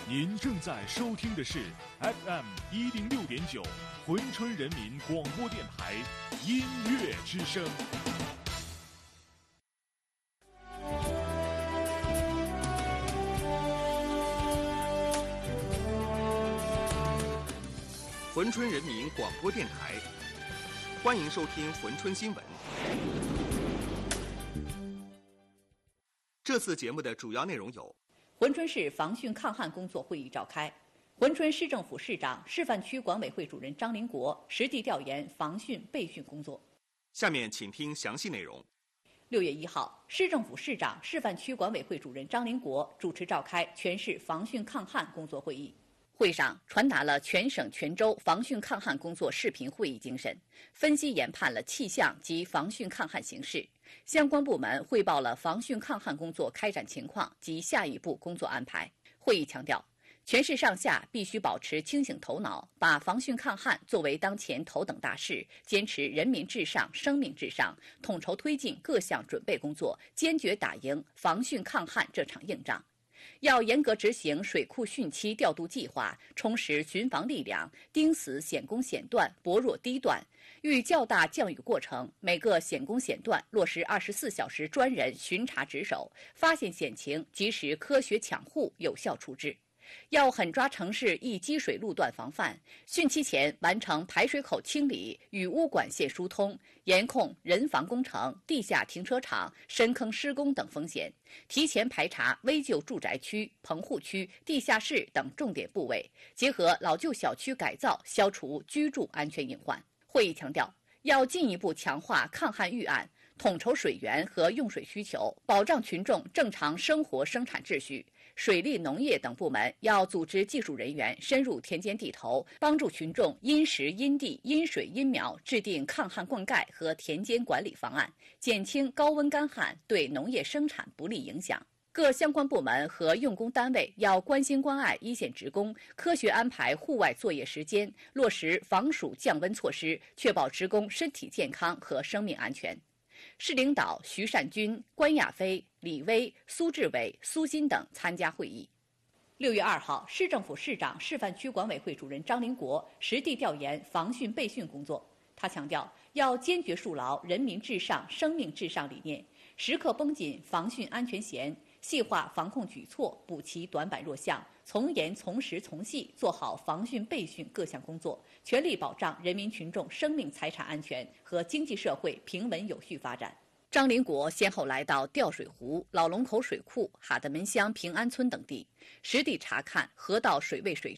您正在收听的是 FM106.9珲春人民广播电台音乐之声。 珲春人民广播电台，欢迎收听珲春新闻。这次节目的主要内容有： 珲春市防汛抗旱工作会议召开，珲春市政府市长、示范区管委会主任张林国实地调研防汛备汛工作。 下面请听详细内容。 6月1号，市政府市长、示范区管委会主任张林国主持召开全市防汛抗旱工作会议。会上传达了全省全州防汛抗旱工作视频会议精神，分析研判了气象及防汛抗旱形势，相关部门汇报了防汛抗旱工作开展情况及下一步工作安排。会议强调，全市上下必须保持清醒头脑，把防汛抗旱作为当前头等大事，坚持人民至上、生命至上，统筹推进各项准备工作，坚决打赢防汛抗旱这场硬仗。要严格执行水库汛期调度计划，充实巡防力量，盯死险工险段、薄弱低段。遇较大降雨过程，每个险工险段落实24小时专人巡查值守，发现险情及时科学抢护，有效处置。要狠抓城市易积水路段防范，汛期前完成排水口清理、与污管线疏通，严控人防工程、地下停车场、深坑施工等风险，提前排查危旧住宅区、棚户区、地下室等重点部位，结合老旧小区改造，消除居住安全隐患。会议强调，要进一步强化抗旱预案，统筹水源和用水需求，保障群众正常生活生产秩序。水利、农业等部门要组织技术人员深入田间地头，帮助群众因时因地因水因苗制定抗旱灌溉和田间管理方案，减轻高温干旱对农业生产不利影响。各相关部门和用工单位要关心关爱一线职工，科学安排户外作业时间，落实防暑降温措施，确保职工身体健康和生命安全。市领导徐善军、关亚飞、李威、苏志伟、苏金等参加会议。6月2号，市政府市长、示范区管委会主任张林国实地调研防汛备汛工作。他强调，要坚决树牢人民至上、生命至上理念，时刻绷紧防汛安全弦，细化防控举措，补齐短板弱项，从严从实从细做好防汛备汛各项工作，全力保障人民群众生命财产安全和经济社会平稳有序发展。张林国先后来到吊水湖、老龙口水库、哈德门乡平安村等地，实地查看河道水位水